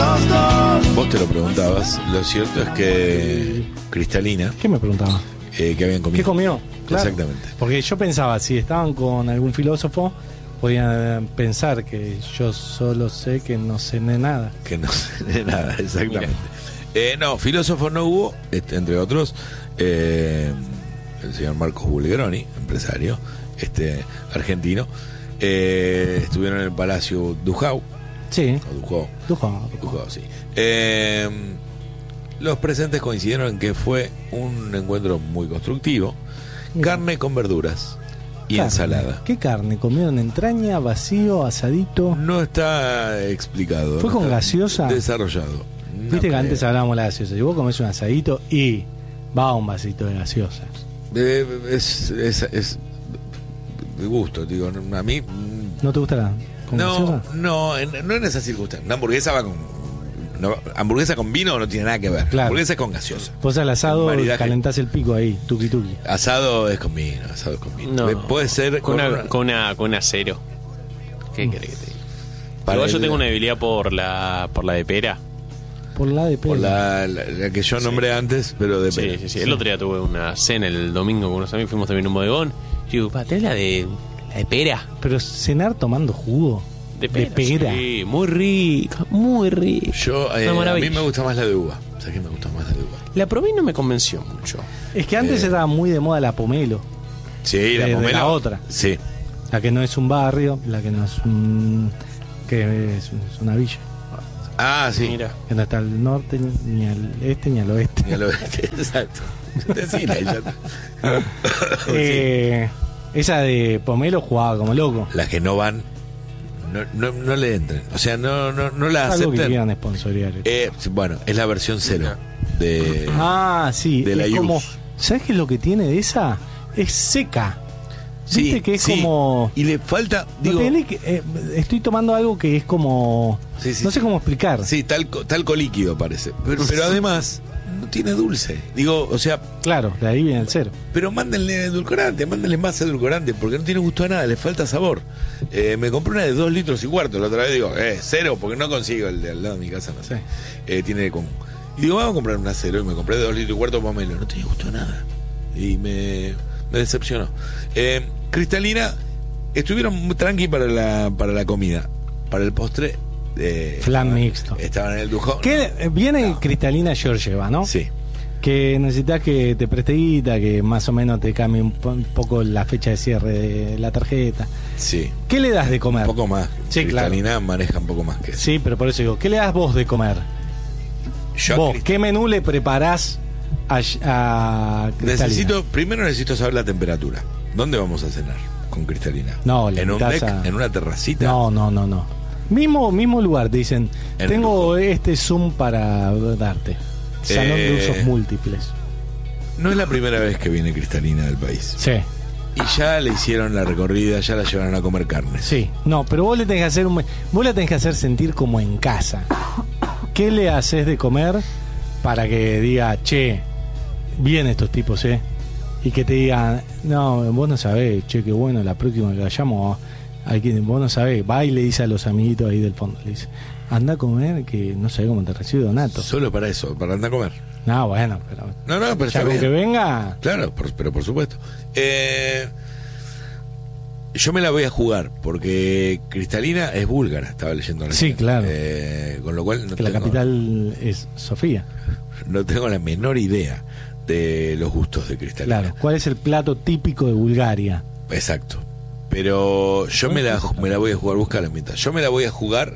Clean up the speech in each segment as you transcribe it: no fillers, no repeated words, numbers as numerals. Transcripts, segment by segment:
los dos. Vos te lo preguntabas. Lo cierto es que Cristalina, ¿Qué me preguntaba? que habían comido. ¿Qué comió? Claro. Exactamente. Porque yo pensaba, si estaban con algún filósofo, podían pensar que yo solo sé que no sé de nada. Que no sé de nada, exactamente. No, filósofos no hubo, entre otros, el señor Marcos Bulgeroni, empresario argentino. Estuvieron en el Palacio Dujau. Sí. O Dujau, sí. Los presentes coincidieron en que fue un encuentro muy constructivo. Carne con verduras y ensalada. ¿Qué carne? ¿Comieron entraña, vacío, asadito? No está explicado. ¿Fue con gaseosa? Desarrollado. Viste que antes hablábamos de la gaseosa. Y vos comés un asadito y va un vasito de gaseosa. Es de gusto, digo. A mí. ¿No te gusta la gaseosa? No en esa circunstancia. Una hamburguesa va con. Hamburguesa con vino no tiene nada que ver. Claro. Hamburguesa es con gaseosa. Vos al asado Maridaje. calentás el pico ahí, tuki tuki. Asado es con vino. No. Puede ser con una cero. ¿Qué querés que te diga? Igual yo tengo una debilidad por la de pera. Por la de pera. Por la que yo nombré antes, pero de pera. Sí. El otro día tuve una cena el domingo con unos amigos, fuimos también a un bodegón. Y digo, ¿tenés la de pera? Pero cenar tomando jugo. De pera. Sí, muy rica, muy rica. Yo, a mí me gusta más la de uva. O sea que me gusta más la de uva. La probé y no me convenció mucho. Es que antes estaba muy de moda la pomelo. Sí, la pomelo. De la otra. Sí. La que no es un barrio, la que no es un... que es una villa. Ah, sí. Mira. Que no está al norte, ni al este, ni al oeste. Ni al oeste, exacto. Decila, esa de pomelo jugaba como loco. Las que no van... No le entren, o sea, no la Algo acepten. que quieran sponsorear. Bueno, es la versión cero de sí, de la es como, Yus. ¿sabes qué es lo que tiene de esa? Es seca. Sí, Viste que es sí. como... Y le falta, digo... estoy tomando algo que es como... Sí, no sé cómo explicar. Sí, talco líquido parece. Pero además, no tiene dulce. Digo, o sea... Claro, de ahí viene el cero. Pero mándenle edulcorante, mándenle más edulcorante, porque no tiene gusto a nada, le falta sabor. Me compré una de 2,4 litros. La otra vez digo, cero, porque no consigo el de al lado de mi casa, no sé. Tiene de común. Y digo, vamos a comprar una cero, y me compré de 2,4 litros pomelo. No tenía gusto a nada. Y me decepcionó. Cristalina, estuvieron muy tranqui para la comida. Para el postre... flan mixto. Estaban en el Dujau. Viene Cristalina Georgieva, ¿no? Sí. Que necesitas que te preste guita, que más o menos te cambie un poco la fecha de cierre de la tarjeta. Sí. ¿Qué le das de comer? Un poco más. Sí, Cristalina claro. Maneja un poco más que eso. Sí, pero por eso digo, ¿qué le das vos de comer? ¿Vos qué menú le preparás a Cristalina? Primero necesito saber la temperatura. ¿Dónde vamos a cenar con Cristalina? No, ¿En un deck? ¿En una terracita? No. Mismo lugar, te dicen, tengo este Zoom para darte. Salón de usos múltiples. No es la primera vez que viene Cristalina del país. Sí. Y ya le hicieron la recorrida, ya la llevaron a comer carne. Sí. No, pero vos le tenés que hacer vos la tenés que hacer sentir como en casa. ¿Qué le haces de comer para que diga, che, vienen estos tipos, y que te digan, no, vos no sabés, che, qué bueno, la próxima que vayamos, vos no sabés, va y le dice a los amiguitos ahí del fondo, le dice, anda a comer, que no sé cómo te recibe Donato. Solo para eso, para andar a comer. No, bueno, pero... No, pero ya con que venga... Claro, pero por supuesto. Yo me la voy a jugar, porque Cristalina es búlgara, estaba leyendo. Sí, claro. Con lo cual... la capital es Sofía. No tengo la menor idea de los gustos de Cristalina. Claro, ¿cuál es el plato típico de Bulgaria? Exacto. Pero yo me la voy a jugar, busca la mitad. Yo me la voy a jugar.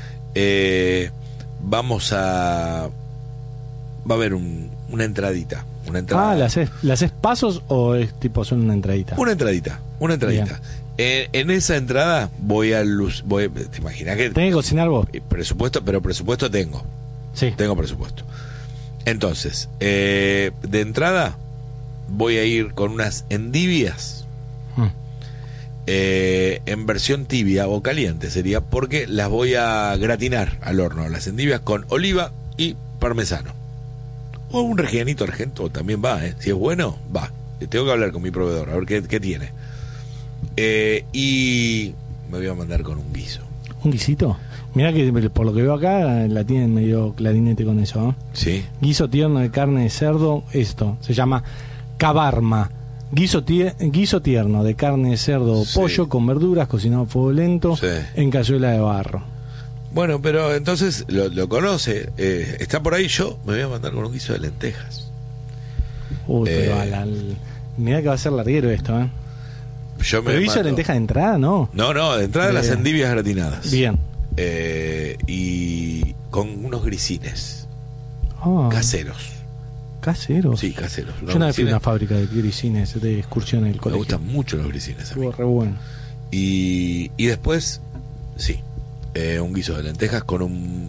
Va a haber una entradita. Una entrada. ¿la haces pasos o es tipo son una entradita? Una entradita. En esa entrada ¿te imaginas que tenés que cocinar vos? Presupuesto tengo. Sí. Tengo presupuesto. Entonces, de entrada voy a ir con unas endivias. En versión tibia o caliente sería, porque las voy a gratinar al horno, las endivias con oliva y parmesano, o un regianito argento también va, si es bueno, va. Tengo que hablar con mi proveedor a ver qué tiene, y me voy a mandar con un guiso. ¿Un guisito? Mirá que por lo que veo acá la tienen medio clarinete con eso, ¿no? Sí. Guiso tierno de carne de cerdo, esto se llama cabarma. Guiso tierno de carne de cerdo o Sí. pollo con verduras cocinado a fuego lento Sí. en cazuela de barro. Bueno, pero entonces lo conoce. Está por ahí, yo me voy a mandar con un guiso de lentejas. Uy, pero mirá que va a ser larguero esto, ¿eh? Yo me Pero guiso de mando- lenteja de entrada, ¿no? No, de entrada las Bien. endivias gratinadas. Bien. Y con unos grisines Ah, caseros. ¿caseros? Sí, caseros. Yo una vez fui a Grisines- una fábrica de grisines de excursión en el Me colegio. gustan mucho los grisines a mí. Estuvo re bueno. Y después, sí, un guiso de lentejas con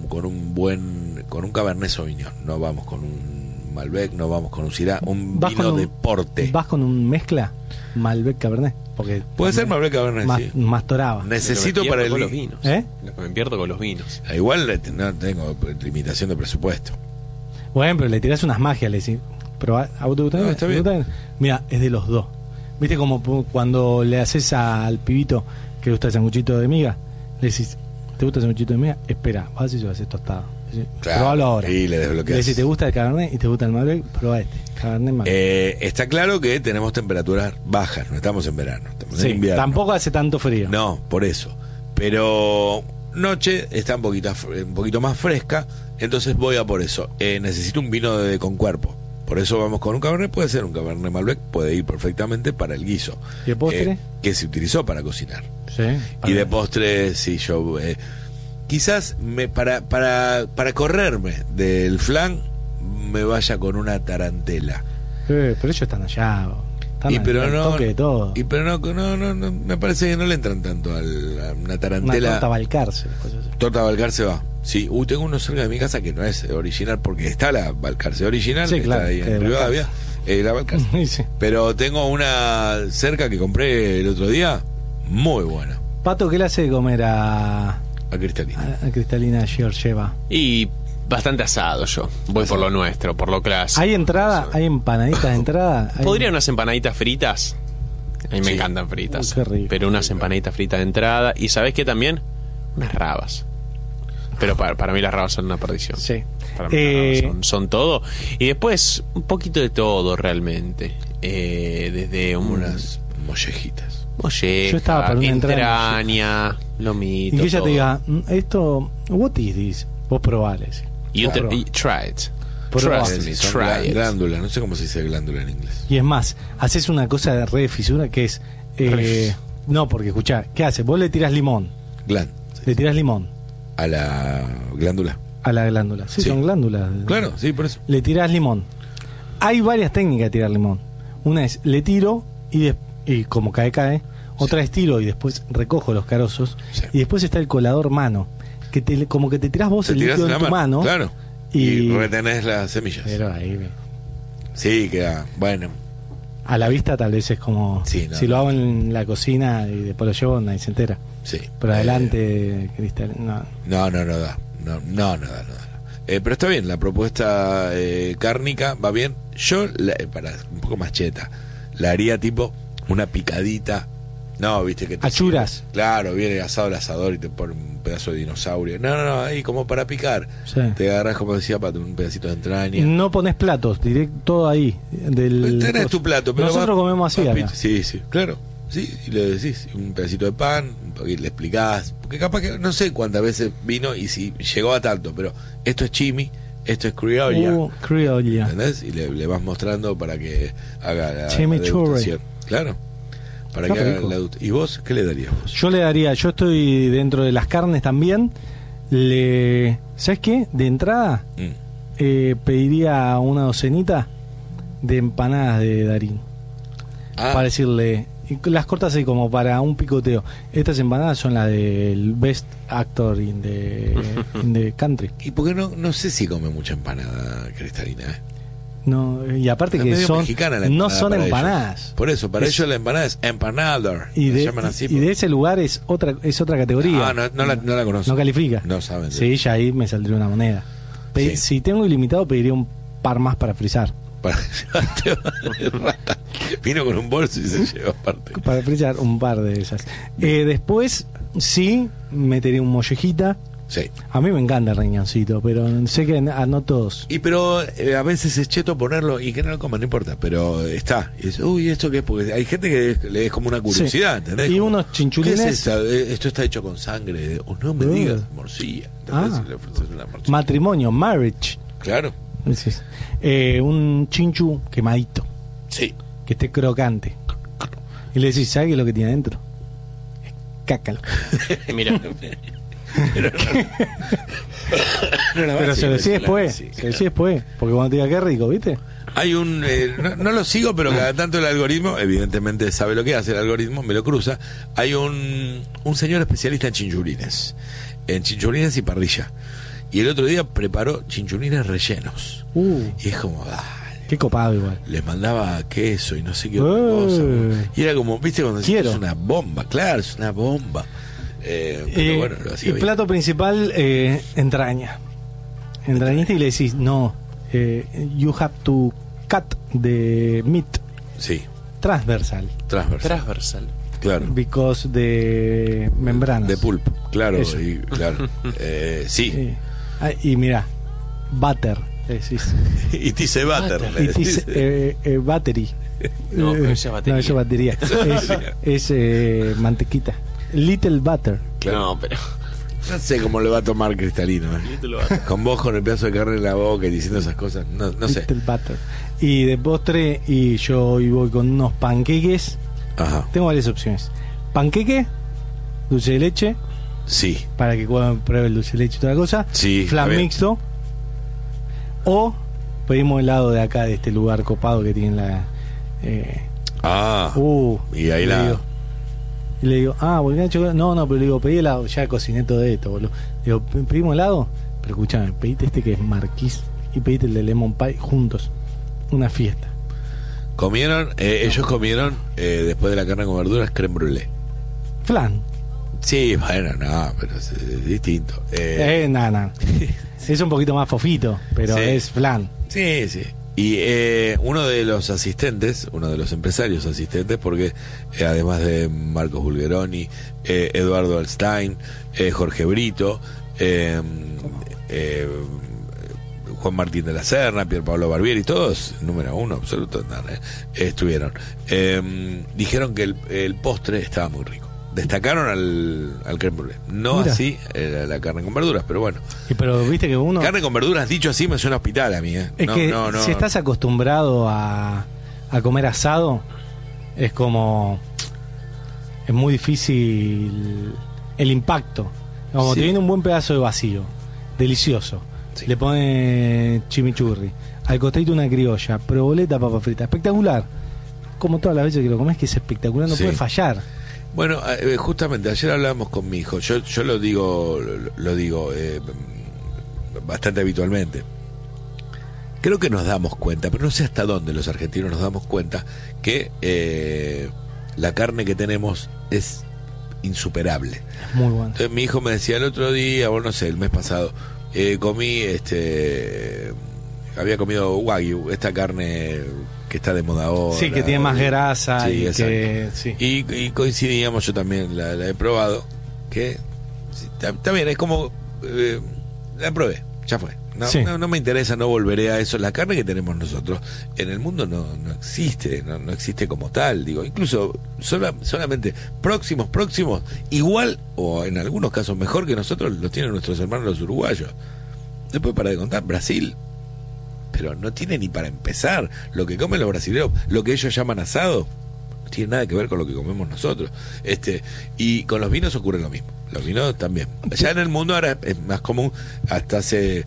un Cabernet Sauvignon. No vamos con un Malbec, no vamos con un Syrah, un ¿Vas vino con un- de porte. ¿Vas con un mezcla Malbec Cabernet? Porque Puede ser Malbec Cabernet, más, sí. más toraba. Necesito Lo que me para pierdo con los el... vinos. ¿Eh? Lo que me pierdo con los vinos. Igual no tengo limitación de presupuesto. Bueno, pero le tirás unas magias, le decís. Pero ¿a vos te gusta? No, está bien. Mira, es de los dos. ¿Viste como cuando le haces al pibito que le gusta el sanguchito de miga? Le decís, ¿te gusta el sanguchito de miga? Espera, vas y se lo haces tostado. Decís, Claro, probalo ahora. y le Le desbloqueas. decís, ¿te gusta el Cabernet y te gusta el Malbec? Probá este. Cabernet Malbec. Está claro que tenemos temperaturas bajas, no estamos en verano, estamos Sí, en invierno. tampoco hace tanto frío. No, por eso. Pero noche está un poquito más fresca, entonces voy a por eso. Necesito un vino con cuerpo. Por eso vamos con un Cabernet, puede ser un Cabernet Malbec, puede ir perfectamente para el guiso. ¿Y de postre? Que se utilizó para cocinar. Sí. Y de postre, sí, yo... quizás para correrme del flan, me vaya con una tarantela. Pero ellos están allá. Están Pero al no, toque de todo. pero no, me parece que no le entran tanto a una Una tarantela. torta Balcarce. cosas así. Torta Balcarce va. Sí, tengo uno cerca de mi casa que no es original, porque está la Balcarce original, Sí, está claro, ahí que en de privada, Balcarce. la Balcarce. Sí. Pero tengo una cerca que compré el otro día, muy buena, Pato, ¿qué le hace de comer a Cristalina. a Cristalina Georgieva? Y bastante asado yo. Voy por lo nuestro, por lo clásico. ¿Hay entrada? ¿Hay empanaditas de entrada? ¿Hay- ¿Podría unas empanaditas fritas? A mí me Sí. encantan fritas. Uy, qué rico. Pero unas empanaditas fritas de entrada. Y ¿sabés qué también? Unas rabas. Pero para mí las rabas son una perdición. Sí. Para mí las rabas son todo. Y después un poquito de todo realmente. Desde Unas mollejitas. molleja, Yo estaba para una entraña, Y lomito. que ella todo. te diga, esto, what is this? Vos probales. Y try it. Probá. Trust me, Son try it. glándula, no sé cómo se dice glándula en inglés. Y es más, haces una cosa de re de fisura que es... no, porque escuchá, ¿qué haces? Vos le tirás limón. Le tirás limón A la glándula. a la glándula. Sí, Sí. son glándulas. Claro, sí, por eso. Le tirás limón. Hay varias técnicas de tirar limón. Una es le tiro y como cae. Otra es tiro y después recojo los carozos. Sí. Y después está el colador mano. Como que te tirás vos Te el tirás líquido en en la tu mano. Claro. Y, Y retenés las semillas. pero ahí ve. Sí, queda. Bueno. A la vista tal vez es como Sí, no, si lo no. hago en la cocina y después lo llevo nadie se entera. Sí. Pero adelante, Cristal, no. No da. No da. Pero está bien, la propuesta cárnica va bien. Yo, para un poco más cheta, la haría tipo una picadita. No, viste que te Achuras. Claro, viene asado al asador y te pone un pedazo de dinosaurio. No, ahí como para picar. Sí. Te agarras, como decía Pato, un pedacito de entraña. No pones platos, directo todo ahí. Tenés tu plato, pero nosotros comemos así acá. Sí, claro. Sí, y le decís un pedacito de pan, y le explicás, porque capaz que no sé cuántas veces vino y si llegó a tanto, pero esto es chimi, esto es criolla, Criolla. ¿entendés? Y le vas mostrando para que haga la Chimichurri. degustación. Claro, para Qué que haga rico. la ¿Y vos qué le darías vos? Yo le daría, yo estoy dentro de las carnes también. ¿Sabes qué? De entrada pediría una docenita de empanadas de Darín. Para decirle, y las cortas así como para un picoteo. Estas empanadas son las del Best Actor in the Country. ¿Y por qué no sé si come mucha empanada, Cristalina? No, y aparte Es que medio son mexicana la no empanada son para empanadas. ellos. Por eso, para ellos la empanada es empanador. Y Le de, llaman así. y de ese lugar es otra categoría. No la conozco. No califica. No saben. Sí, ya ahí me saldría una moneda. Sí. Si tengo ilimitado pediría un par más para frizar. Para vino con un bolso y se lleva aparte. Para frizar un par de esas. Después sí metería un mollejita Sí. A mí me encanta el riñoncito, pero sé que no todos. Pero a veces es cheto ponerlo y que no lo coman, no importa, pero está. Uy, ¿esto qué es? Porque hay gente que le es como una curiosidad, Sí. ¿entendés? Y como, unos chinchulines. ¿qué es esto está hecho con sangre. No me digas, morcilla. ¿Entendés? Si le ofreces una morcilla. Matrimonio, marriage. Claro. Un chinchu quemadito, Sí. que esté crocante. Y le decís, ¿sabes qué es lo que tiene adentro? Es cácalo. Mira, Pero se lo decís después. Sí, Se lo decís después. Porque cuando te diga qué rico, ¿viste? Hay un... no lo sigo, pero cada tanto el algoritmo, evidentemente sabe lo que hace el algoritmo, me lo cruza. Hay un señor especialista en chinchulines y parrilla. Y el otro día preparó chinchulines rellenos. Y es como... Qué copado igual. les mandaba queso y no sé qué otra cosa. Y era como, viste, cuando decís, Quiero. es una bomba, claro, es una bomba. Pero bueno, lo hacía y bien. plato principal, entraña. Entrañita y le decís, no, you have to cut the meat Sí, transversal. transversal. claro. Because de membranas. De pulp, claro. Eso. Y, claro. Sí. Y mira, butter, le decís. Y dice butter. Butter. le Y decís. battery. No, pero esa es batería. No, eso es batería. es mantequita. Little butter. Claro. No, pero. No sé cómo le va a tomar Cristalino. Con vos con el pedazo de carne en la boca y diciendo esas cosas. No sé. Little butter. Y de postre, y yo hoy voy con unos panqueques. Ajá. Tengo varias opciones. Panqueque, dulce de leche, Sí. para que pruebe el dulce de leche y toda la cosa. Sí, Flan está bien. mixto. O pedimos helado de acá, de este lugar copado que tiene la... Y ahí le la... digo- Y le digo, volcán de chocolate. No, pero le digo, pedí helado. Ya cociné todo esto, boludo. Le digo, ¿pedimos helado? Pero escúchame, pedite este que es marquís y pedite el de lemon pie juntos. Una fiesta. Comieron, ellos comieron, después de la carne con verduras, creme brûlée. Flan. Sí, bueno, no, pero es distinto. Nada. Es un poquito más fofito, pero Sí. es flan. Sí, sí. Y uno de los asistentes, uno de los empresarios asistentes, porque además de Marcos Bulgeroni, Eduardo Alstein, Jorge Brito, Juan Martín de la Serna, Pier Pablo Barbieri, todos, número uno absoluto, estuvieron. Dijeron que el postre estaba muy rico. Destacaron al creme brûlée. No Mira. así la carne con verduras, pero bueno. Pero viste que uno... Carne con verduras, dicho así, me suena a hospital a mí. Es No, que no. si estás acostumbrado a comer asado, es como... Es muy difícil el impacto. Como Sí. te viene un buen pedazo de vacío, delicioso. Sí. Le pone chimichurri, al costadito una criolla, proboleta, papa frita, espectacular. Como todas las veces que lo comes, que es espectacular, no Sí. puede fallar. Bueno, justamente ayer hablábamos con mi hijo. Yo lo digo bastante habitualmente. Creo que nos damos cuenta, pero no sé hasta dónde los argentinos nos damos cuenta que la carne que tenemos es insuperable. Es muy bueno. Entonces mi hijo me decía el otro día, bueno, no sé, el mes pasado, comí había comido wagyu, esta carne que está de moda ahora. Sí, que tiene más grasa. Sí, y exacto. que... Sí. Y coincidíamos, yo también la he probado, que sí, está bien, es como la probé, ya fue. Sí. No me interesa, no volveré a eso. La carne que tenemos nosotros en el mundo no existe, no existe como tal, digo, incluso solamente próximos, igual o en algunos casos mejor que nosotros los tienen nuestros hermanos los uruguayos. Después, para de contar, Brasil, pero no tiene ni para empezar lo que comen los brasileños, lo que ellos llaman asado, no tiene nada que ver con lo que comemos nosotros. Y con los vinos ocurre lo mismo. Los vinos también. Ya en el mundo ahora es más común, hasta hace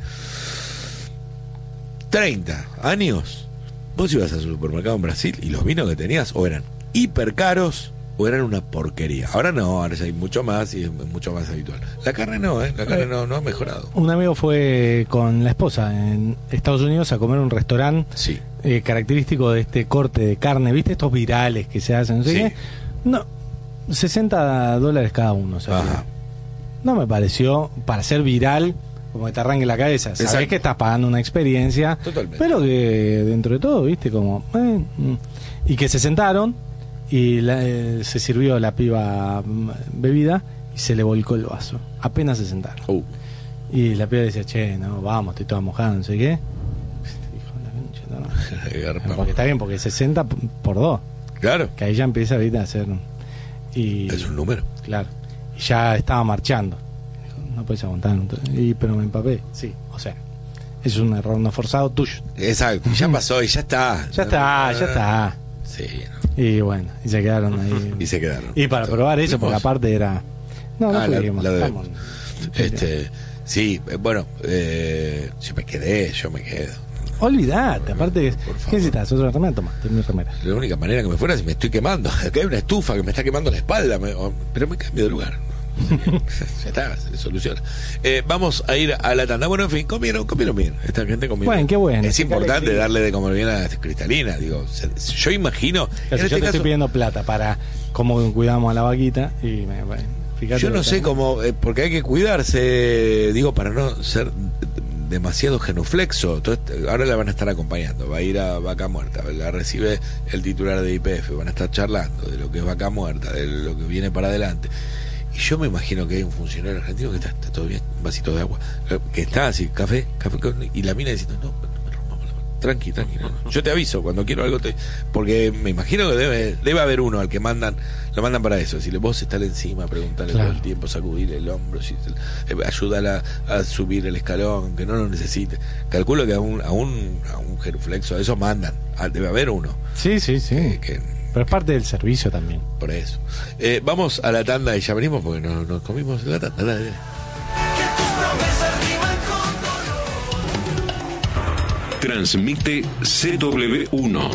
30 años, vos ibas al supermercado en Brasil y los vinos que tenías o eran hiper caros o eran una porquería. Ahora no, ahora ya hay mucho más y es mucho más habitual. La carne no, la carne no ha mejorado. Un amigo fue con la esposa en Estados Unidos a comer a un restaurante Sí. característico de este corte de carne, ¿viste? Estos virales que se hacen, no sé Sí. qué. No, $60 cada uno. O sea, Ajá. no me pareció, para ser viral, como que te arranque la cabeza. Sabés Exacto. que estás pagando una experiencia, Totalmente. pero que dentro de todo, ¿viste? Como, y que se sentaron y se sirvió la piba bebida y se le volcó el vaso. Apenas se sentaron. Y la piba decía, che, no, vamos, estoy toda mojada, no sé qué. Porque está bien, porque 60 por 2. Claro. Que ahí ya empieza ahorita a hacer. Y, es un número. Claro. Y ya estaba marchando. Dijo, no puedes aguantar. Pero me empapé. Sí, o sea, es un error no forzado tuyo. Exacto. Ya pasó y ya está. Ya está. Sí. No. Y bueno, y se quedaron ahí. Y se quedaron. Y para probar eso, porque aparte era. No fuimos. Sí, bueno, yo me quedo. Olvídate, aparte, ¿qué necesitas? ¿Otra remera? Toma, tengo mi remera. La única manera que me fuera es si me estoy quemando. Acá hay una estufa que me está quemando la espalda, pero me cambio de lugar. Ya está, se soluciona. Vamos a ir a la tanda. Bueno, en fin, comieron bien. Esta gente comió. Bueno, qué bueno. Es importante darle de comer bien a las cristalinas. Digo, yo imagino. Yo te estoy pidiendo plata para cómo cuidamos a la vaquita y fíjate. Yo no sé cómo, porque hay que cuidarse, digo, para no ser demasiado genuflexo. Ahora la van a estar acompañando, va a ir a Vaca Muerta, la recibe el titular de YPF, van a estar charlando de lo que es Vaca Muerta, de lo que viene para adelante. Y yo me imagino que hay un funcionario argentino que está todo bien, un vasito de agua, que está así, café, y la mina diciendo, no me rompamos la mano, tranqui, no. Yo te aviso cuando quiero algo, porque me imagino que debe haber uno al que lo mandan para eso. Si vos estás encima, preguntarle todo el tiempo, sacudir el hombro, ayúdala a subir el escalón, que no lo necesite. Calculo que a un genuflexo, a eso mandan, debe haber uno. Sí. Pero es parte del servicio también. Por eso. Vamos a la tanda y ya venimos porque nos comimos la tanda. Dale. Transmite CW1